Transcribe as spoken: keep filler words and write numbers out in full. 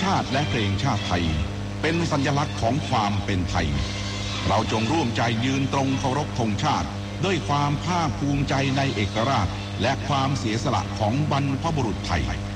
าติและเพลงชาติไทยเป็นสัญลักษณ์ของความเป็นไทยเราจงร่วมใจยืนตรงเคารพธงชาติด้วยความภาคภูมิใจในเอกราชและความเสียสละของบรรพบุรุษไทย